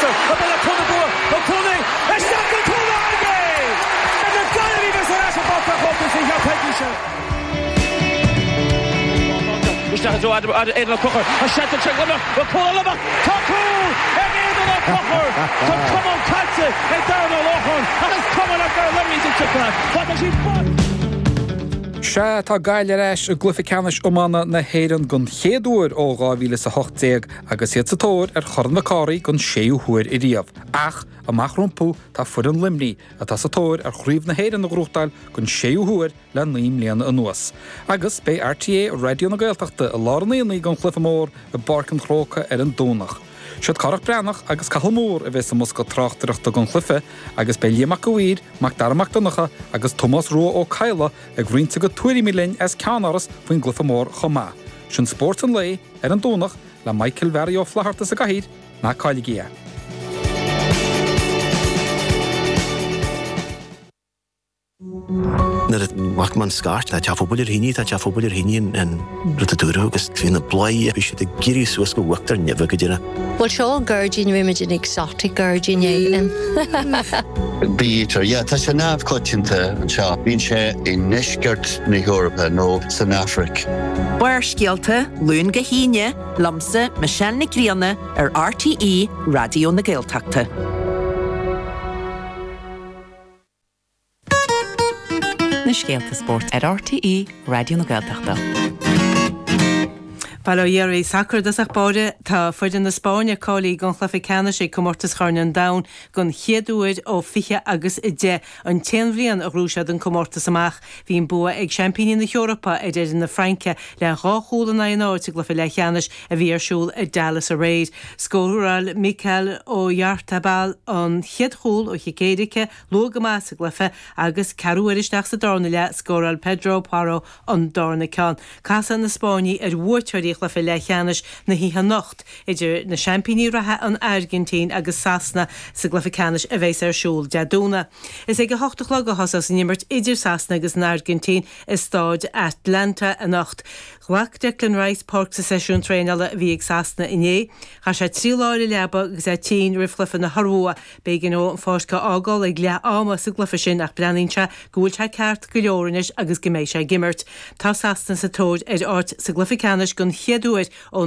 Leinster, a ball of Tunnagore, O'Connell, a shot to Tunnagore! And the gallery was a rash about the hope is in your petition. Mr. Joe Edel Cocker, a shot to check Lumber, O'Connell, Taku, and Edel Cocker, to come on, Katze, and down O'Loughlin, and it's coming up there, let me just check that. What has he fought? Se tá gaiile reis a gluficeannis ómána na héireann gon chéadúir ó 2018 agus iad sa tóir chornacáraí gon séúhuair i riamh. Ach, amach rompú tá fuair an limní a tá sa tóir chríomh na héireann na grúchtáil gon séúhuair le 9 mbliana anuas. Agus bé RTA Radio na Gaeltachta a lárnaíonaí gon Cliffamór a barcan chróca an dúnach. Siad carach breannach agus cahalmór a bheits a musca trachtarachta gon chlufe agus be Liamach Gawir, Mac Darmach Donacha agus Thomas Roa ó Caila ag rínta go 20 million as ceannaras faoin Glyfamór chomá. Sin sport an lei an dúnach le Michael Verri ó Flahartas a gahíd na Cailigia. När det vart man skart att jag får både hinni att jag får både hinni en rotadura och finna blai jag vill det giri så ska vakta never gudina. Well show Gurgin image exotic Gurgin igen. Beater ja ta shanav kochinta and sha binche in neskert na Europa no South Africa. Bwarskielte Lún Gahine Lamse Michelle Nikriane RTE Radio na Gaeltachta. Na Scéalta Sport RTE Radio na Gaeltachta. Balo Jerry Sacr dasach báde tá fuidir na Spáine cálaí gon chluficeanna sé comórtas charnan down gon chéadúid ó fiche agus I de an 10 bhliain a rúisiad an comórtas amach hín bua ag Champíní na Europa I de na Franca le ráchúla na áid go le cheannis a bhí arsúil I Dallas a réid. Scóráil Michael ó Yartabal an chiadhúil ó chicéirice logamás a glyfa agus carúiristeach sa darna le scóráil Pedro Paro an darna can. Casa na Spáine bhuaiteoirí le le cheannis na híthe nocht idir na Champíní rathe an Argentín agus Sasna sa glyficeannis a bhéis arsúil deadúna. Is ag 8 le go hosas in immert idir Sasna agus na Argentín is stáid Atlanta a nocht. Chhuac Declan Rice Park sa sesiún tréinile bhí ag Sasna iné. Cha sé 3 láir leba agus a 10 riflifa na Harua begin ó an fásca ágáil ag le áma sa glyfa sin ach breanínse gúil se ceart go leoranis agus goméis sé gimmert. Tá Sasna sa tóid ort sa glyficeannis gon cheadúir ó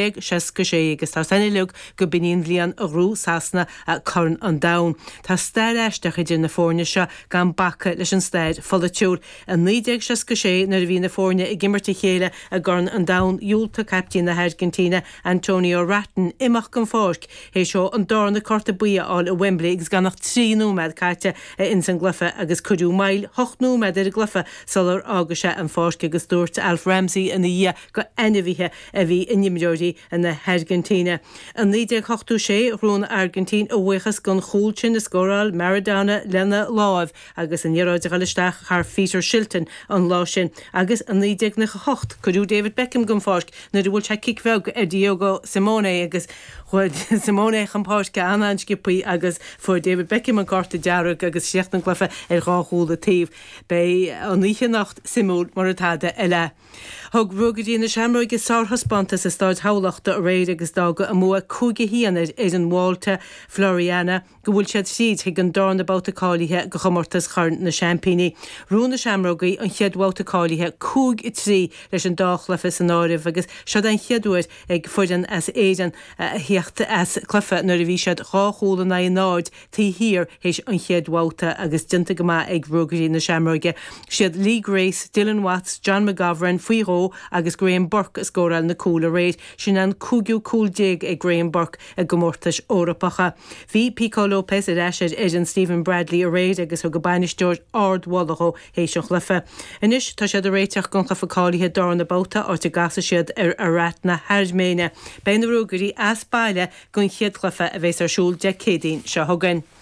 9-6 agus tá sanilug go biníon bhliain a rú Sasna a corn an down. Tá stair eisteach idir na fórne se gan bacha leis an staid follatúr a 9-6 nar bhí na fórne I gimmert chéile a gorn an down Júlta captain na Argentina Antonio Ratton imach gan fórc hé seo an darna corta buia áil a Wembley agus gannach 3 númed caite in san glyfa agus cudú mail 8 númed ar a glyfa solar agus se an fórc agus dúirt Alf Ramsey in the go enivithe a bhí inimróí in na Argentina. An 9-8 rún Argentín a bhuichas gon chúltin na scóráil Maradona lena láimh agus an dhearáid a ghalisteach char Peter Shilton an lá sin agus an 9-8 cudú David Beckham gon fórc na bhfuil se kicfeog Diogo Simone agus Simone champáisce anán skipaí agus fu David Beckham an carta dearug agus seachtan glyfa ráchúla tíh bei an 9 simú mar atáda eile. Thug rugadí na seamróid go sárthaspantas a stáid hálachta a réid agus dága a mua 2 híanad an Walta Floriana go bhfuil siad siad ag an darna bátaáilithe go chomórtas charn na Champíní. Rún na seamrógaí an cheadbátaáilithe 2-3 leis an dáchlefa san áirih agus siad an cheadúir ag fuidan as éan hiochta as clufa nar a bhí siad ráchúla na náid tí hir héis an cheadbáta agus dinta go má ag rugadí na seamróige. Siad Lee Grace, Dylan Watts, John McGovern, Fuiro agus Graham Burke is scóráil na cúla réid sin an cúgiú cúldéig ag Graham Burke a gomórtas órapacha. Bhí Pico Lopez a reisiid an Stephen Bradley a réid agus ho go bainis George Ardwallacho hééis an chlufa. Inis tá siad a réiteach gon chlufaáilithe dar na báta áte gasa siad ar a rat na Hardméine. Bein na rúgarí as baile gon chiad chlufa a bhéis arsúil de cédín se thugan.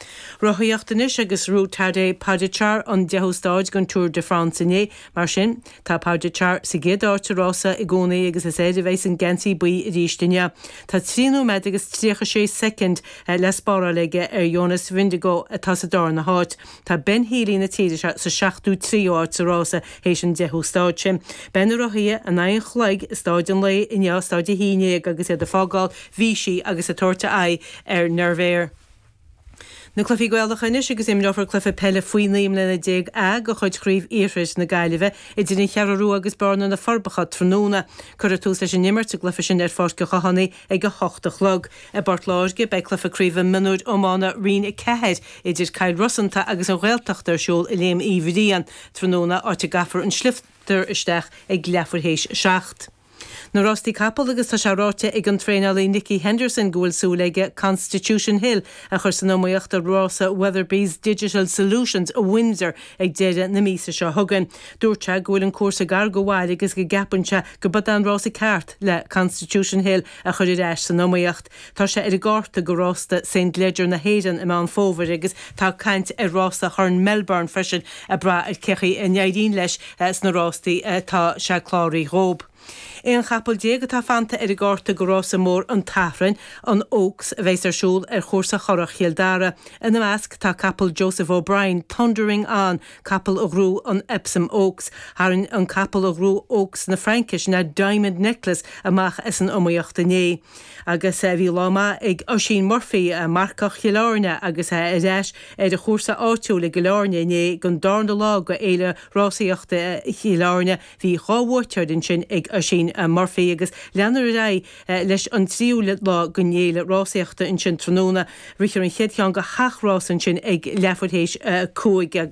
Rochaíochtanis agus rú tardé Padachar an dehostáid gon Tour de France inné, mar sin tá Padachar sa géadáirte rása i gcónaí agus is éidir bhééis an Gensaí buí ríistine. Tá 3 med agus 36 second les báraige Jonas Vindigo atá sa dar na háit. Tá Ben Healy na tíide sa 63 áit sa rása hééis an dehostáid sin. Ben rochaí a 9 chleig stáidin lei inne stáide híine agus é de fágáil vísí agus a torta ai nervéir. Na clufií gweilachainis agus im leofar clufa pelle faoiníim lena déag go chuid chríomh íris na gaiileh I dtí chearú agus barna na forbachad tróna chur tús leis nimmer sa glufa sin fáce chahannaí ag go 8 chlog. Bart láisge be clufa críomh minúd ómána rion I cehead idir caiid Rossanta agus an ghilteachtar siúl I léim íhríon tróna áte gafar an sliftar isteach ag leafar hééis 6. Na Rostí Capel agus tá seráte ag an tréinelí Nicky Henderson gúil súlaige Constitution Hill a chur san nóíocht a rása Weatherby's Digital Solutions a Windsor ag déide na mísa seo thugan. Dúirte gúil an cuasa gar go bhhaid agus go gapanse go bud an rása ceart le Constitution Hill a chur I san nóíocht. Tá sé ar a gáta go rásta St. Ledger na Héan I man fóver agus tá caint ar rása chun Melbourne freisin a bra ar cechaí in neidín leis na Rostí tá se chláirí rób. Éon chapel déag tá fanta ar a gáta go rása mór an tafrain an Oaks a bhééis siúl ar chósa chorach chéaldara. Ina measc tá capel Joseph O'Brien thundering on capel ó rú an Epsom Oaks. Harann an capel ó rú Oaks na Frankish na Diamond Necklace amach is an omíochta né. Agus bhí láma ag Oisin Murphy a marcach chéileárne agus éis ar a chósa áitiúla go leárne né gon darna lá go éile rásaíochta chéileárne hí cháhhairtear den sin ag Oisin Murphy agus leanar ra leis an tríúla lá gonéile rásaíochta in sin tróna richar an chéadcheán go hachrásan sin ag lefuhéis cóig